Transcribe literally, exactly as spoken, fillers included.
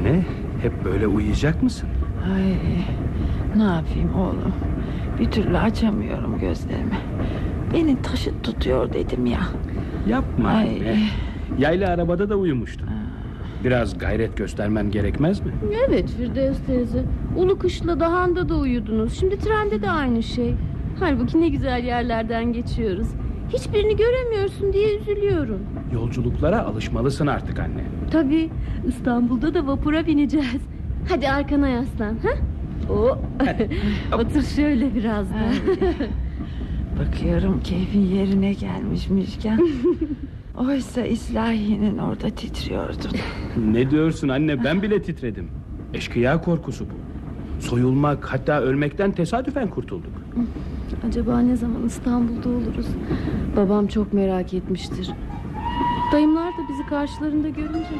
Anne, hep böyle uyuyacak mısın? Ay, ne yapayım oğlum? Bir türlü açamıyorum gözlerimi. Beni taşıt tutuyor dedim ya. Yapma Ay. anne. Yaylı arabada da uyumuştun. Biraz gayret göstermen gerekmez mi? Evet Firdevs teyze. Ulu Kışla Dağı'nda da uyudunuz. Şimdi trende de aynı şey. Halbuki ne güzel yerlerden geçiyoruz. Hiçbirini göremiyorsun diye üzülüyorum. Yolculuklara alışmalısın artık anne. Tabii İstanbul'da da vapura bineceğiz. Hadi arkana yaslan. Ha? Oo. Otur şöyle biraz da. Bakıyorum keyfin yerine gelmiş Müjgan. Oysa İslahi'nin orada titriyordun. Ne diyorsun anne, ben bile titredim. Eşkıya korkusu bu. Soyulmak, hatta ölmekten tesadüfen kurtulduk. Acaba ne zaman İstanbul'da oluruz? Babam çok merak etmiştir. Dayımlar da bizi karşılarında görünce